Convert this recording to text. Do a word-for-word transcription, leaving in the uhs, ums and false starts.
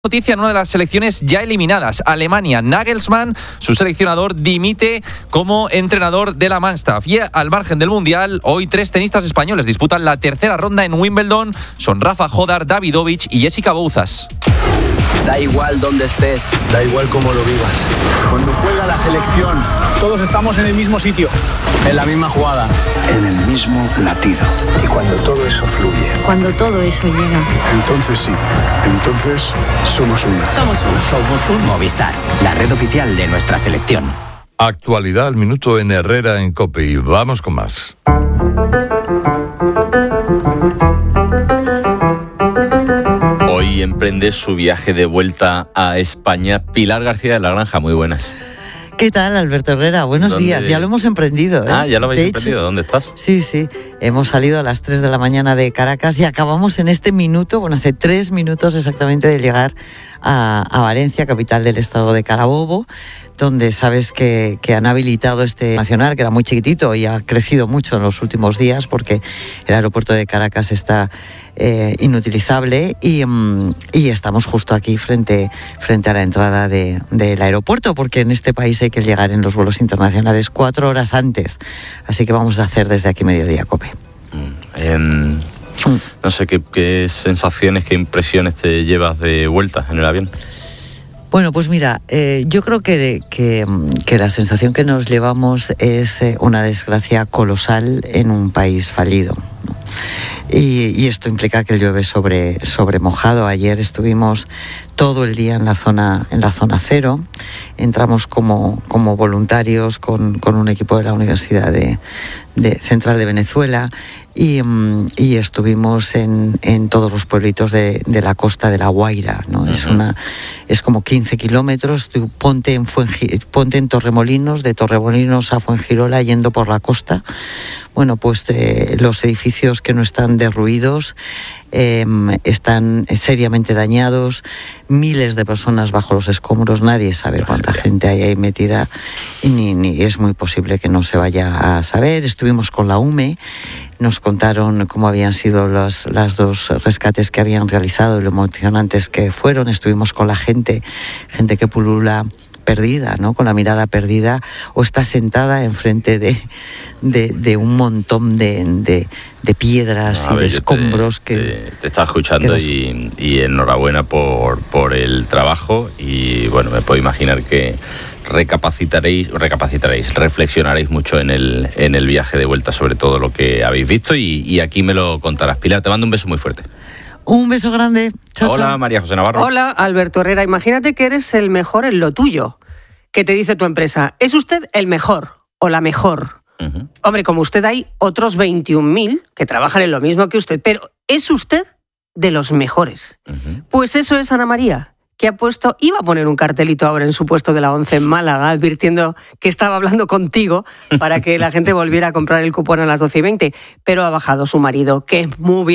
Noticia en una de las selecciones ya eliminadas, Alemania. Nagelsmann, su seleccionador, dimite como entrenador de la Mannschaft. Y al margen del Mundial, hoy tres tenistas españoles disputan la tercera ronda en Wimbledon. Son Rafa Jodar, Davidovich y Jessica Bouzas. Da igual dónde estés, da igual cómo lo vivas. Cuando juega la selección, todos estamos en el mismo sitio, en la misma jugada, en el mismo latido. Y cuando todo eso fluye, cuando todo eso llega, entonces sí, entonces somos uno. Somos uno. Somos un Movistar, la red oficial de nuestra selección. Actualidad al minuto en Herrera en COPE y vamos con más. Hoy emprende su viaje de vuelta a España Pilar García de la Granja. Muy buenas. ¿Qué tal, Alberto Herrera? Buenos ¿Dónde? días, ya lo hemos emprendido, ¿eh? Ah, ya lo habéis de emprendido. Hecho, ¿Dónde estás? Sí, sí, hemos salido a las tres de la mañana de Caracas y acabamos en este minuto, bueno, hace tres minutos exactamente de llegar a, a Valencia, capital del estado de Carabobo, donde sabes que, que han habilitado este nacional, que era muy chiquitito y ha crecido mucho en los últimos días porque el aeropuerto de Caracas está eh, inutilizable y, um, y estamos justo aquí frente, frente a la entrada de, del aeropuerto, porque en este país hay que llegar en los vuelos internacionales cuatro horas antes. Así que vamos a hacer desde aquí Mediodía COPE. Mm, eh, no sé, ¿qué, qué sensaciones, qué impresiones te llevas de vuelta en el avión? Bueno, pues mira, eh, yo creo que, que, que la sensación que nos llevamos es eh, una desgracia colosal en un país fallido, ¿no? Y, y esto implica que llueve sobre, sobre mojado. Ayer estuvimos todo el día en la zona, en la zona cero. Entramos como, como voluntarios con, con un equipo de la Universidad de, de Central de Venezuela y, y estuvimos en, en todos los pueblitos de, de la costa de La Guaira, ¿no? Uh-huh. Es una, es como quince kilómetros. Tú ponte en Fuengi, ponte en Torremolinos, de Torremolinos a Fuengirola yendo por la costa. Bueno, pues eh, los edificios que no están derruidos eh, están seriamente dañados, miles de personas bajo los escombros, nadie sabe cuánta gente hay ahí metida y ni, ni es muy posible que no se vaya a saber. Estuvimos con la U M E, nos contaron cómo habían sido los, las dos rescates que habían realizado y lo emocionantes que fueron. Estuvimos con la gente, gente que pulula perdida, ¿no? Con la mirada perdida o está sentada enfrente de, de, de un montón de, de, de piedras no, y ver, de escombros te, que... Te, te estaba escuchando nos... y, y enhorabuena por, por el trabajo y bueno, me puedo imaginar que recapacitaréis, recapacitaréis, reflexionaréis mucho en el, en el viaje de vuelta sobre todo lo que habéis visto y, y aquí me lo contarás. Pilar, te mando un beso muy fuerte. Un beso grande. Chao, Hola, chao. María José Navarro. Hola, Alberto Herrera. Imagínate que eres el mejor en lo tuyo. Que te dice tu empresa, ¿es usted el mejor o la mejor? Uh-huh. Hombre, como usted hay otros veintiún mil que trabajan en lo mismo que usted, pero ¿es usted de los mejores? Uh-huh. Pues eso es Ana María, que ha puesto, iba a poner un cartelito ahora en su puesto de la once en Málaga, advirtiendo que estaba hablando contigo para que la gente volviera a comprar el cupón a las doce y veinte, pero ha bajado su marido, que es muy bien.